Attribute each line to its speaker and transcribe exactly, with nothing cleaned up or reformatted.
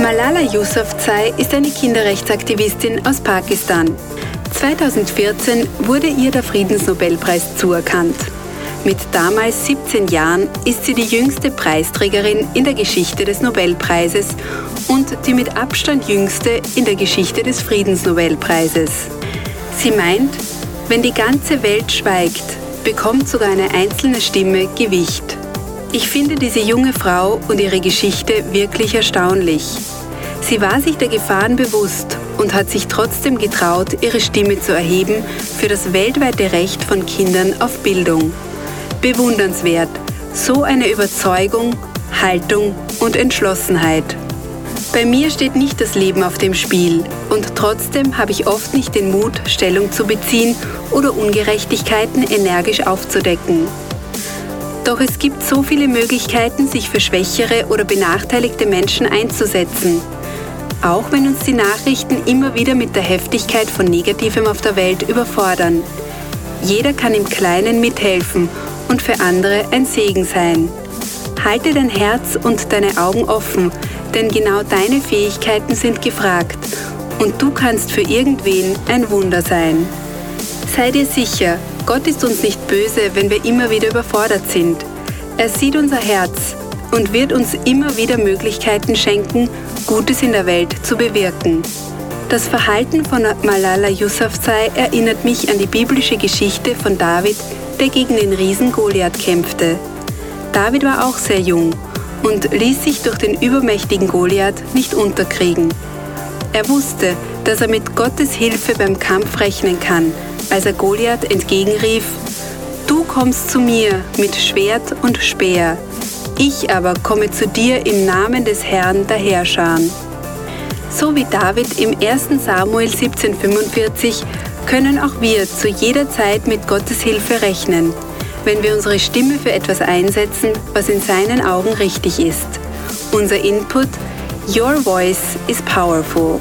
Speaker 1: Malala Yousafzai ist eine Kinderrechtsaktivistin aus Pakistan. zweitausendvierzehn wurde ihr der Friedensnobelpreis zuerkannt. Mit damals siebzehn Jahren ist sie die jüngste Preisträgerin in der Geschichte des Nobelpreises und die mit Abstand jüngste in der Geschichte des Friedensnobelpreises. Sie meint, wenn die ganze Welt schweigt, bekommt sogar eine einzelne Stimme Gewicht. Ich finde diese junge Frau und ihre Geschichte wirklich erstaunlich. Sie war sich der Gefahren bewusst und hat sich trotzdem getraut, ihre Stimme zu erheben für das weltweite Recht von Kindern auf Bildung. Bewundernswert, so eine Überzeugung, Haltung und Entschlossenheit. Bei mir steht nicht das Leben auf dem Spiel und trotzdem habe ich oft nicht den Mut, Stellung zu beziehen oder Ungerechtigkeiten energisch aufzudecken. Doch es gibt so viele Möglichkeiten, sich für schwächere oder benachteiligte Menschen einzusetzen. Auch wenn uns die Nachrichten immer wieder mit der Heftigkeit von Negativem auf der Welt überfordern. Jeder kann im Kleinen mithelfen und für andere ein Segen sein. Halte dein Herz und deine Augen offen, denn genau deine Fähigkeiten sind gefragt und du kannst für irgendwen ein Wunder sein. Sei dir sicher, Gott ist uns nicht böse, wenn wir immer wieder überfordert sind. Er sieht unser Herz und wird uns immer wieder Möglichkeiten schenken, Gutes in der Welt zu bewirken. Das Verhalten von Malala Yousafzai erinnert mich an die biblische Geschichte von David, der gegen den Riesen Goliath kämpfte. David war auch sehr jung und ließ sich durch den übermächtigen Goliath nicht unterkriegen. Er wusste, dass er mit Gottes Hilfe beim Kampf rechnen kann, als er Goliath entgegenrief: Du kommst zu mir mit Schwert und Speer, ich aber komme zu dir im Namen des Herrn der Heerscharen. So wie David im ersten Samuel siebzehn fünfundvierzig können auch wir zu jeder Zeit mit Gottes Hilfe rechnen, wenn wir unsere Stimme für etwas einsetzen, was in seinen Augen richtig ist. Unser Input: Your voice is powerful.